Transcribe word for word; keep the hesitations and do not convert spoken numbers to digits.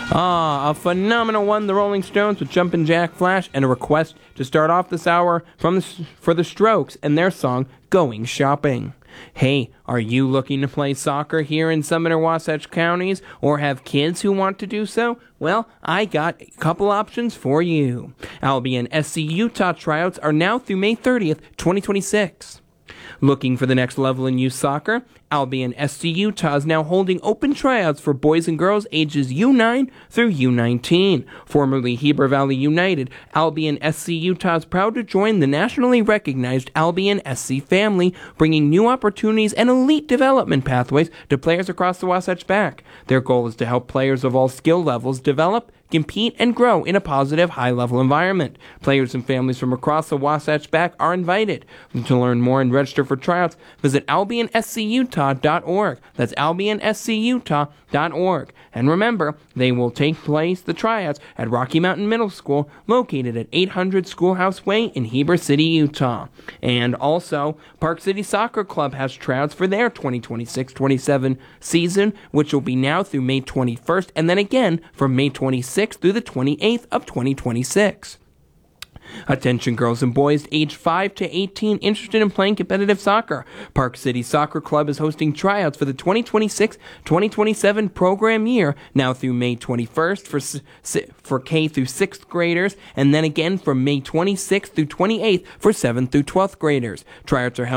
Ah, a phenomenal one, the Rolling Stones with Jumpin' Jack Flash, and a request to start off this hour from the, for the Strokes and their song, Going Shopping. Hey, are you looking to play soccer here in Summit or Wasatch counties, or have kids who want to do so? Well, I got a couple options for you. Albion S C Utah tryouts are now through May thirtieth, twenty twenty-six. Looking for the next level in youth soccer? Albion S C Utah is now holding open tryouts for boys and girls ages U nine through U nineteen. Formerly Heber Valley United, Albion S C Utah is proud to join the nationally recognized Albion S C family, bringing new opportunities and elite development pathways to players across the Wasatch Back. Their goal is to help players of all skill levels develop, compete, and grow in a positive, high-level environment. Players and families from across the Wasatch Back are invited. To learn more and register for tryouts, visit albion s c utah dot org. That's albion s c utah dot org. And remember, they will take place, the tryouts, at Rocky Mountain Middle School, located at eight hundred Schoolhouse Way in Heber City, Utah. And also, Park City Soccer Club has tryouts for their twenty twenty-six twenty-seven season, which will be now through May twenty-first, and then again from May twenty-sixth through the twenty-eighth of twenty twenty-six. Attention girls and boys aged five to eighteen interested in playing competitive soccer. Park City Soccer Club is hosting tryouts for the twenty twenty-six twenty twenty-seven program year, now through May twenty-first for for K through sixth graders, and then again from May twenty-sixth through twenty-eighth for seventh through twelfth graders. Tryouts are held